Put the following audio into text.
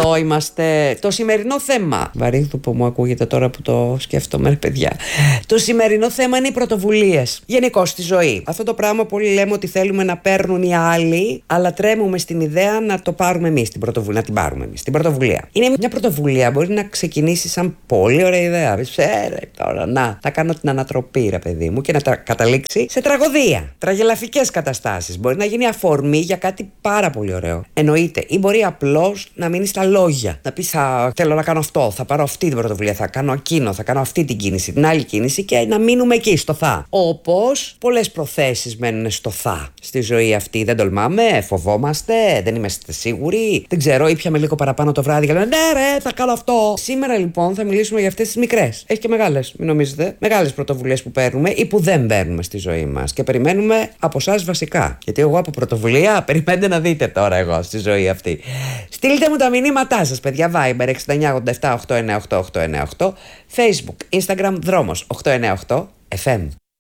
Εδώ είμαστε. Το σημερινό θέμα. Βαρύγδου που μου ακούγεται τώρα που το σκέφτομαι, ρε παιδιά. Το σημερινό θέμα είναι οι πρωτοβουλίες. Γενικώς στη ζωή. Αυτό το πράγμα πολύ λέμε ότι θέλουμε να παίρνουν οι άλλοι, αλλά τρέμουμε στην ιδέα να το πάρουμε εμείς την πρωτοβουλία. Να την πάρουμε εμείς την πρωτοβουλία. Είναι μια πρωτοβουλία, μπορεί να ξεκινήσει σαν πολύ ωραία ιδέα. Τώρα να, θα κάνω την ανατροπή, ρε παιδί μου, και να καταλήξει σε τραγωδία. Τραγελαφικές καταστάσεις. Μπορεί να γίνει αφορμή για κάτι πάρα πολύ ωραίο. Εννοείται. Ή μπορεί απλώς να μείνει στα λόγια. Να πει θέλω να κάνω αυτό, θα πάρω αυτή την πρωτοβουλία, θα κάνω εκείνο, θα κάνω αυτή την κίνηση, την άλλη κίνηση και να μείνουμε εκεί στο θα. Όπως πολλές προθέσεις μένουν στο θα στη ζωή αυτή. Δεν τολμάμε, φοβόμαστε, δεν είμαστε σίγουροι. Δεν ξέρω, ήπιαμε λίγο παραπάνω το βράδυ και λέμε ναι, ρε, θα κάνω αυτό. Σήμερα λοιπόν θα μιλήσουμε για αυτές τις μικρές. Έχει και μεγάλες, μην νομίζετε. Μεγάλες πρωτοβουλίες που παίρνουμε ή που δεν παίρνουμε στη ζωή μας. Και περιμένουμε από εσάς βασικά. Γιατί εγώ από πρωτοβουλία περιμένετε να δείτε τώρα εγώ στη ζωή αυτή. Στείλτε μου τα μηνύματά σας, παιδιά. Viber 6987 898 898, Facebook, Instagram, Δρόμος 898 FM.